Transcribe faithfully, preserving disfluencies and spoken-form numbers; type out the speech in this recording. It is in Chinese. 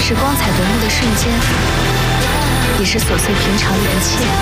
是光彩夺目的瞬间，也是琐碎平常的一切。